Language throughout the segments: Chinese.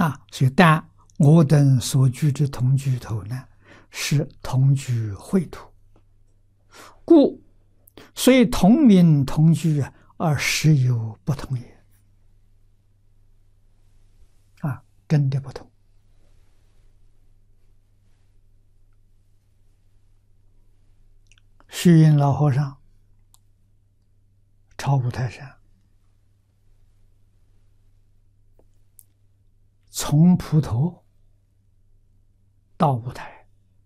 所以但我等所居之同居土呢，是同居秽土，故虽同名同居而实有不同也。真的不同。虚云老和尚朝五台山，从普陀到五台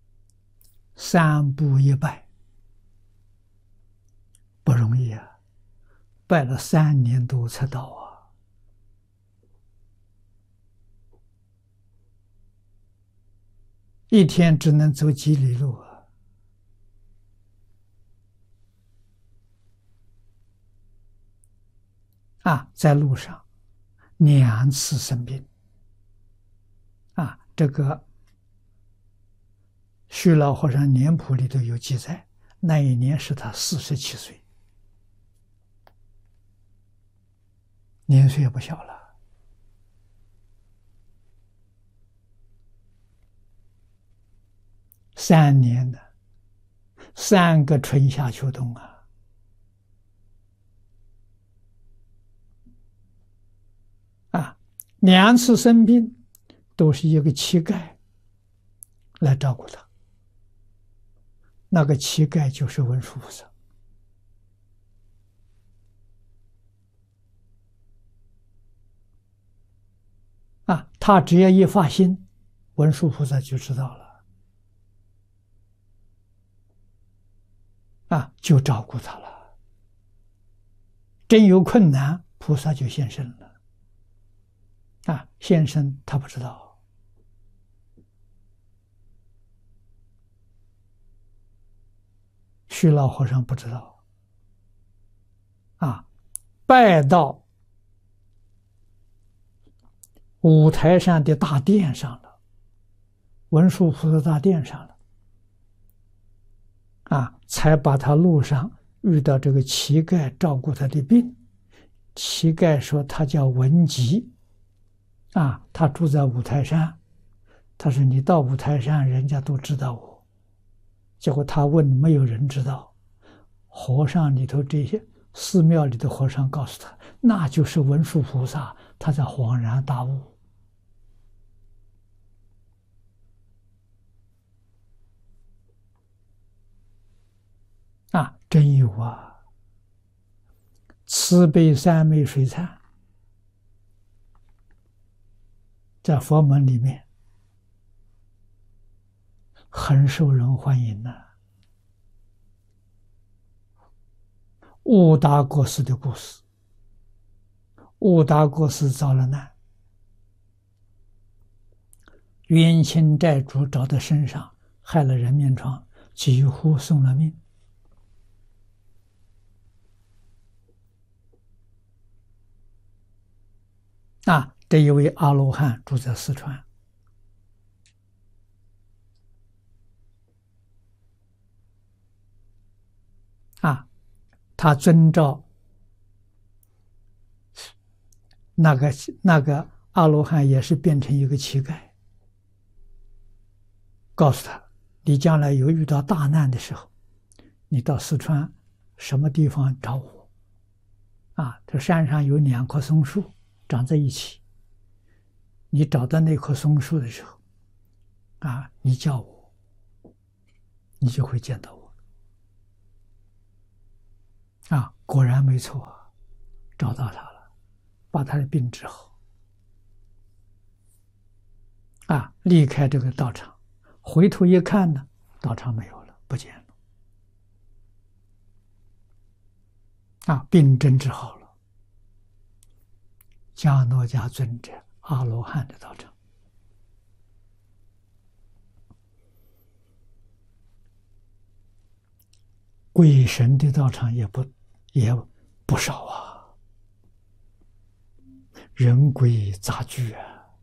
3步一拜，不容易啊，拜了3年多才到啊。一天只能走几里路在路上2次生病这个虚老和尚年谱里头有记载，那一年是他47岁，年岁也不小了。3年的3个春夏秋冬2次生病都是一个乞丐来照顾他，那个乞丐就是文殊菩萨他只要一发心，文殊菩萨就知道了就照顾他了。真有困难，菩萨就现身了现身他不知道，虚老和尚不知道拜到五台山的大殿上了，文殊菩萨大殿上了才把他路上遇到这个乞丐照顾他的病。乞丐说他叫文吉他住在五台山，他说你到五台山人家都知道我。结果他问没有人知道，和尚里头这些寺庙里的和尚告诉他那就是文殊菩萨，他才恍然大悟真有慈悲三昧水忏在佛门里面很受人欢迎悟达国师的故事，悟达国师遭了难，冤亲债主找到身上，害了人面疮，几乎送了命这一位阿罗汉住在四川他遵照那个阿罗汉也是变成一个乞丐，告诉他你将来有遇到大难的时候，你到四川什么地方找我这山上有2棵松树长在一起，你找到那棵松树的时候你叫我，你就会见到我果然没错找到他了，把他的病治好离开这个道场，回头一看呢，道场没有了，不见了病真治好了。迦诺迦尊者阿罗汉的道场鬼神的道场也不少人鬼杂居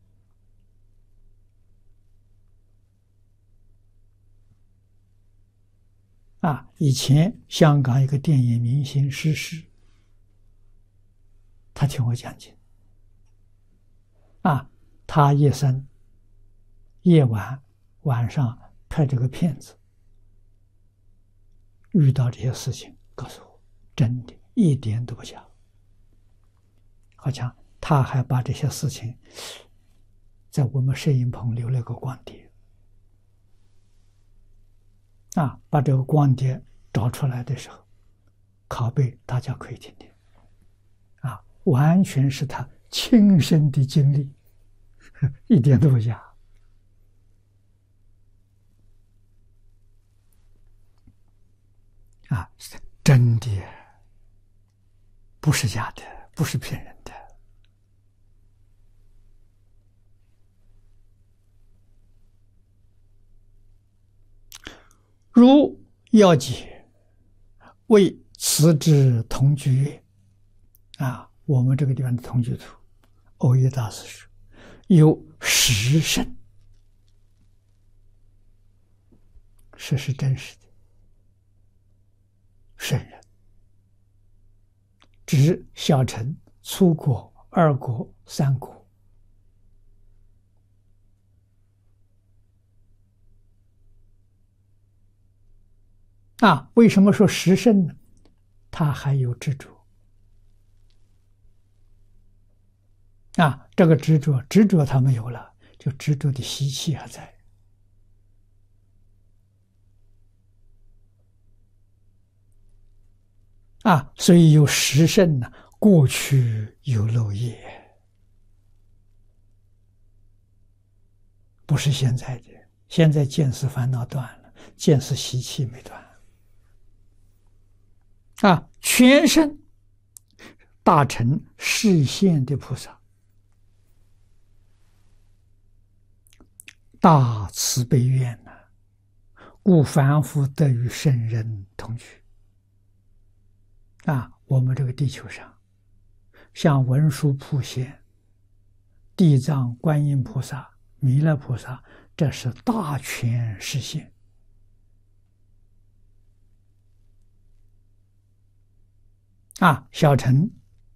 以前香港一个电影明星逝世，他听我讲经他一生夜晚晚上拍这个片子，遇到这些事情，告诉我，真的一点都不假。好像他还把这些事情在我们摄影棚留了个光碟，把这个光碟找出来的时候，拷贝大家可以听听，完全是他亲身的经历，一点都不假。真的，不是假的，不是骗人的。如要解，为此之同居曰：我们这个地方的同居图，欧耶大师说，有实圣，是真实的圣人，指小乘、粗果、二果、三果。为什么说实圣呢？他还有执着。这个执着他没有了，就执着的习气还在。所以有实圣呢，过去有漏业，不是现在的。现在见识烦恼断了，见识习气没断。全身大乘示现的菩萨，大慈悲愿故凡夫得与圣人同居。我们这个地球上，像文殊普贤、地藏观音菩萨、弥勒菩萨，这是大权示现。小乘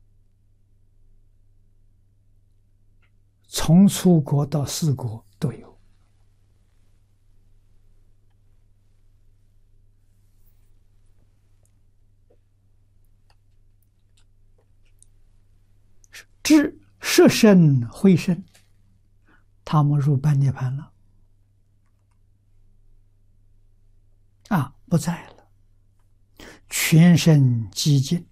从粗果到四果都有。至摄身慧身，他们入半涅盘了，不在了，全身寂静，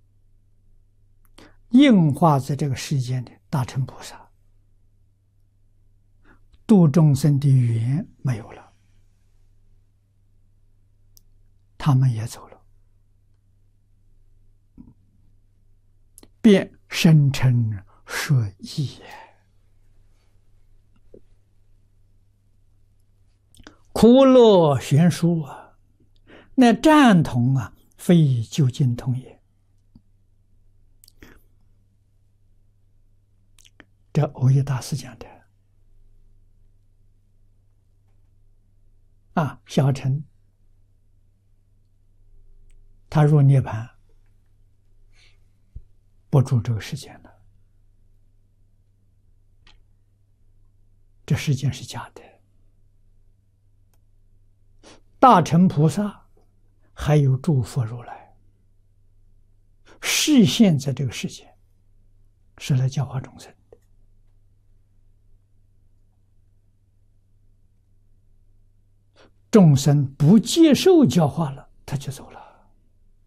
应化在这个世间的大乘菩萨，度众生的缘没有了，他们也走了，便声称说义也。苦乐悬殊那赞同非究竟同也。这欧耶大师讲的小乘他入涅盘，不住这个世间了，这世间是假的。大乘菩萨还有诸佛如来示现在这个世界，是来教化众生的。众生不接受教化了，他就走了。